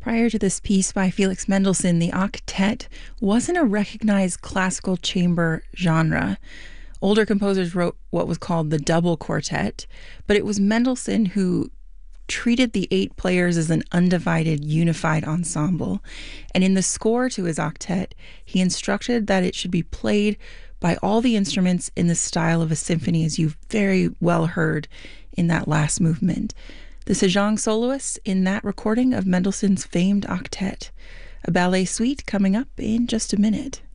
Prior to this piece by Felix Mendelssohn, the octet wasn't a recognized classical chamber genre. Older composers wrote what was called the double quartet, but it was Mendelssohn who treated the 8 players as an undivided, unified ensemble. And in the score to his octet, he instructed that it should be played by all the instruments in the style of a symphony, as you've very well heard in that last movement. The Sejong soloists in that recording of Mendelssohn's famed octet. A ballet suite coming up in just a minute.